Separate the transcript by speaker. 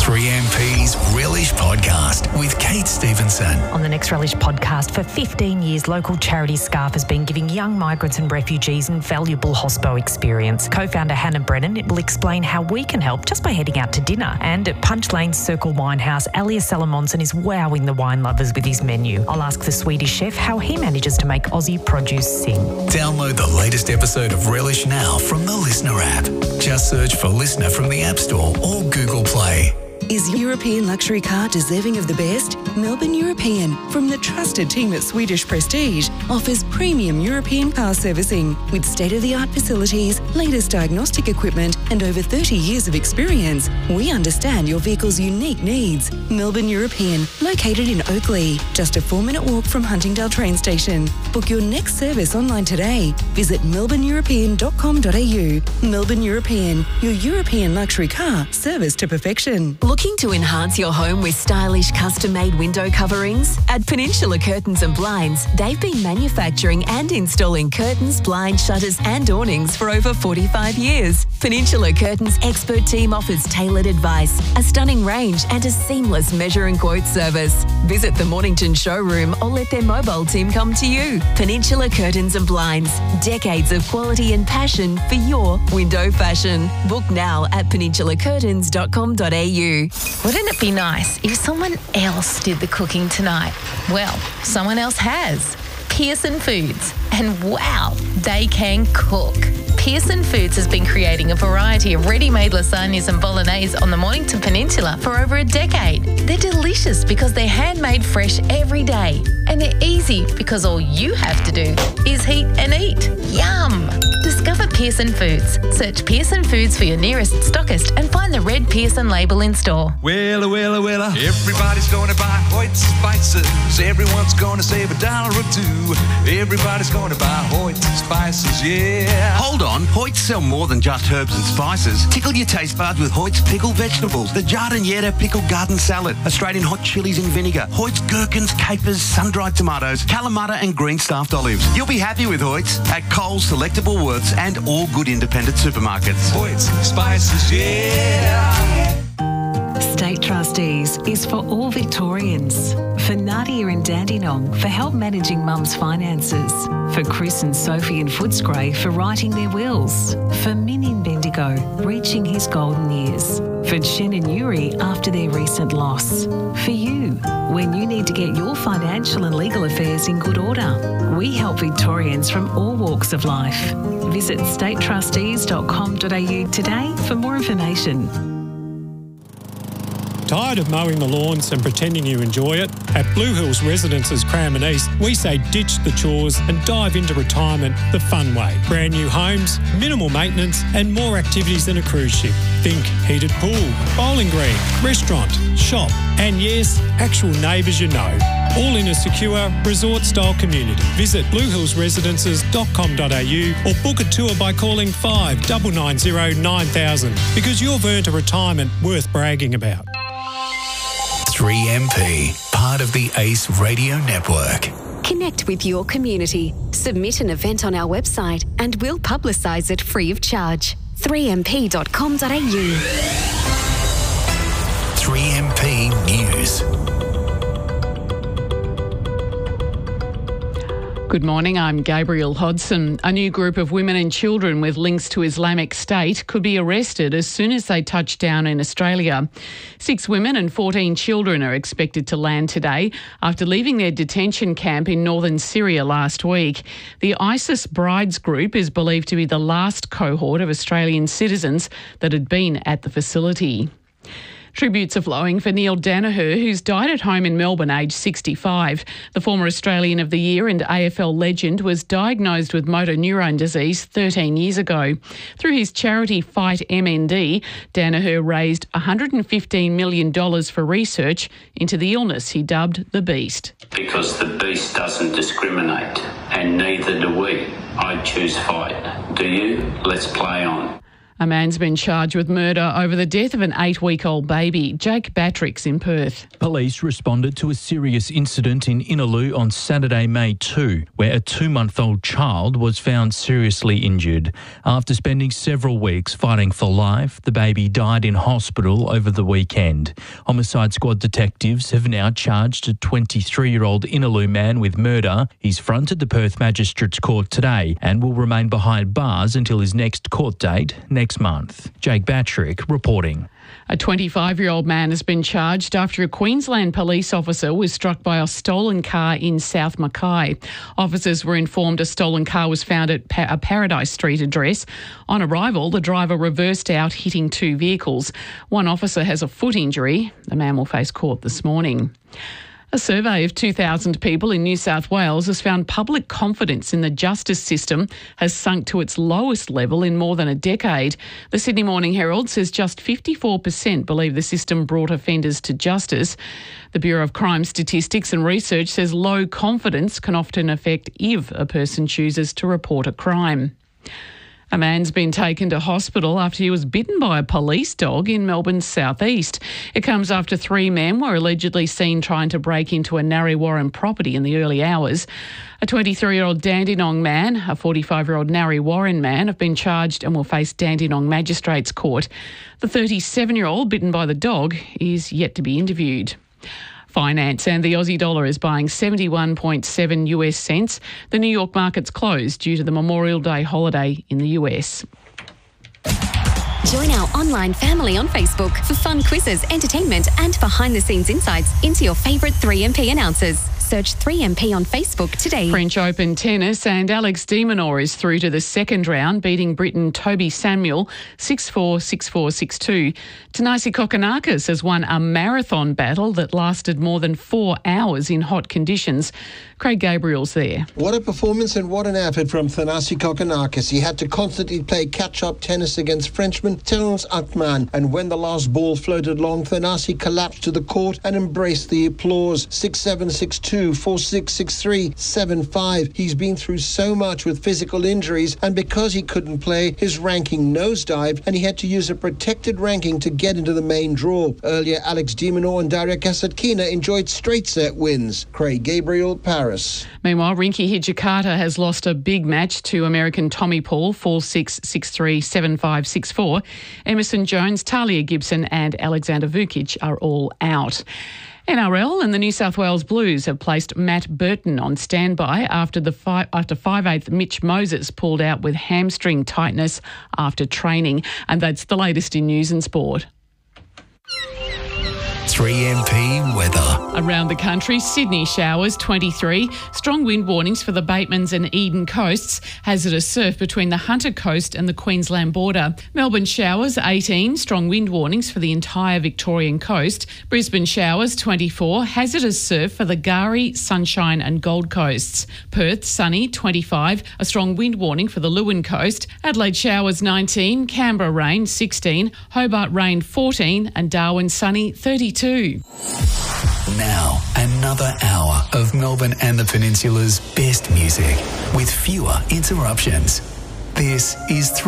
Speaker 1: 3MP's Relish Podcast with Kate Stevenson.
Speaker 2: On the next Relish Podcast, for 15 years, local charity SCARF has been giving young migrants and refugees invaluable hospo experience. Co-founder Hannah Brennan will explain how we can help just by heading out to dinner. And at Punch Lane's Circle Winehouse, Elias Salamonson is wowing the wine lovers with his menu. I'll ask the Swedish chef how he manages to make Aussie produce sing.
Speaker 1: Download the latest episode of Relish now from the Listener app. Just search for Listener from the App Store or Google Play.
Speaker 3: Is European luxury car deserving of the best? Melbourne European, from the trusted team at Swedish Prestige, offers premium European car servicing with state-of-the-art facilities, latest diagnostic equipment and over 30 years of experience. We understand your vehicle's unique needs. Melbourne European, located in Oakley, just a 4-minute walk from Huntingdale train station. Book your next service online today. Visit melbourneeuropean.com.au. Melbourne European, your European luxury car serviced to perfection.
Speaker 4: Looking to enhance your home with stylish custom-made window coverings? At Peninsula Curtains and Blinds, they've been manufacturing and installing curtains, blinds, shutters and awnings for over 45 years. Peninsula Curtains' expert team offers tailored advice, a stunning range and a seamless measure and quote service. Visit the Mornington showroom or let their mobile team come to you. Peninsula Curtains and Blinds, decades of quality and passion for your window fashion. Book now at peninsulacurtains.com.au.
Speaker 5: Wouldn't it be nice if someone else did the cooking tonight? Well, someone else has. Pearson Foods. And wow, they can cook. Pearson Foods has been creating a variety of ready-made lasagnas and bolognese on the Mornington Peninsula for over a decade. They're delicious because they're handmade fresh every day. And they're easy because all you have to do is heat and eat. Yum! Discover Pearson Foods. Search Pearson Foods for your nearest stockist and find the red Pearson label in store.
Speaker 6: Well, everybody's going to buy Hoyt's spices. Everyone's going to save $1 or $2. Everybody's going to buy Hoyt's spices, yeah.
Speaker 7: Hold on, Hoyt's sell more than just herbs and spices. Tickle your taste buds with Hoyt's pickled vegetables, the Giardiniera pickled garden salad, Australian hot chilies in vinegar, Hoyt's gherkins, capers, sun-dried tomatoes, Kalamata and green stuffed olives. You'll be happy with Hoyt's at Coles, Selectable Worths and all good independent supermarkets.
Speaker 6: Hoyt's spices, yeah.
Speaker 8: State Trustees is for all Victorians. For Nadia and Dandenong for help managing mum's finances. For Chris and Sophie in Footscray for writing their wills. For Min in Bendigo reaching his golden years. For Chen and Yuri after their recent loss. For you, when you need to get your financial and legal affairs in good order. We help Victorians from all walks of life. Visit statetrustees.com.au today for more information.
Speaker 9: Tired of mowing the lawns and pretending you enjoy it? At Blue Hills Residences Cranbourne East, we say ditch the chores and dive into retirement the fun way. Brand new homes, minimal maintenance and more activities than a cruise ship. Think heated pool, bowling green, restaurant, shop and yes, actual neighbours you know. All in a secure, resort-style community. Visit bluehillsresidences.com.au or book a tour by calling 5990 9000 because you've earned a retirement worth bragging about.
Speaker 1: 3MP, part of the ACE Radio Network.
Speaker 10: Connect with your community. Submit an event on our website and we'll publicise it free of charge. 3mp.com.au.
Speaker 1: 3MP News.
Speaker 11: Good morning, I'm Gabrielle Hodson. A new group of women and children with links to Islamic State could be arrested as soon as they touch down in Australia. 6 women and 14 children are expected to land today after leaving their detention camp in northern Syria last week. The ISIS Brides group is believed to be the last cohort of Australian citizens that had been at the facility. Tributes are flowing for Neil Daniher, who's died at home in Melbourne, aged 65. The former Australian of the Year and AFL legend was diagnosed with motor neurone disease 13 years ago. Through his charity Fight MND, Daniher raised $115 million for research into the illness he dubbed the Beast.
Speaker 12: Because the Beast doesn't discriminate, and neither do we. I choose fight. Do you? Let's play on.
Speaker 11: A man's been charged with murder over the death of an 8-week-old baby. Jake Batrick's in Perth.
Speaker 13: Police responded to a serious incident in Innaloo on Saturday, May 2, where a 2-month-old child was found seriously injured. After spending several weeks fighting for life, the baby died in hospital over the weekend. Homicide Squad detectives have now charged a 23-year-old Innaloo man with murder. He's fronted the Perth Magistrates Court today and will remain behind bars until his next court date next month. Jake Batrick reporting.
Speaker 11: A 25-year-old man has been charged after a Queensland police officer was struck by a stolen car in South Mackay. Officers were informed a stolen car was found at a Paradise Street address. On arrival, the driver reversed out, hitting 2 vehicles. One officer has a foot injury. The man will face court this morning. A survey of 2,000 people in New South Wales has found public confidence in the justice system has sunk to its lowest level in more than a decade. The Sydney Morning Herald says just 54% believe the system brought offenders to justice. The Bureau of Crime Statistics and Research says low confidence can often affect if a person chooses to report a crime. A man's been taken to hospital after he was bitten by a police dog in Melbourne's southeast. It comes after 3 men were allegedly seen trying to break into a Narre Warren property in the early hours. A 23-year-old Dandenong man, a 45-year-old Narre Warren man have been charged and will face Dandenong Magistrates Court. The 37-year-old bitten by the dog is yet to be interviewed. Finance and the Aussie dollar is buying 71.7 US cents. The New York market's closed due to the Memorial Day holiday in the US.
Speaker 10: Join our online family on Facebook for fun quizzes, entertainment and behind-the-scenes insights into your favourite 3MP announcers. Search 3MP on Facebook today.
Speaker 11: French Open tennis and Alex de Minaur is through to the second round, beating Briton Toby Samuel 6-4, 6-4, 6-2. Thanasi Kokkinakis has won a marathon battle that lasted more than 4 hours in hot conditions. Craig Gabriel's there.
Speaker 14: What a performance and what an effort from Thanasi Kokkinakis. He had to constantly play catch-up tennis against Frenchman Terence Atman, and when the last ball floated long, Thanasi collapsed to the court and embraced the applause. 6-7, 6-2, 4-6, 6-3, 7-5. He's been through so much with physical injuries, and because he couldn't play, his ranking nosedived and he had to use a protected ranking to get into the main draw. Earlier, Alex de Minaur and Daria Kasatkina enjoyed straight set wins. Craig Gabriel, Paris.
Speaker 11: Meanwhile, Rinky Hijikata has lost a big match to American Tommy Paul 4-6, 6-3, 7-5, 6-4. Emerson Jones, Talia Gibson and Alexander Vukic are all out. NRL and the New South Wales Blues have placed Matt Burton on standby after 5/8 Mitch Moses pulled out with hamstring tightness after training. And that's the latest in news and sport.
Speaker 1: 3MP weather.
Speaker 11: Around the country, Sydney showers 23, strong wind warnings for the Batemans and Eden coasts, hazardous surf between the Hunter Coast and the Queensland border. Melbourne showers 18, strong wind warnings for the entire Victorian coast. Brisbane showers 24, hazardous surf for the Gari, Sunshine and Gold Coasts. Perth sunny 25, a strong wind warning for the Leeuwin coast. Adelaide showers 19, Canberra rain 16, Hobart rain 14 and Darwin sunny 32.
Speaker 1: Now, another hour of Melbourne and the Peninsula's best music with fewer interruptions. This is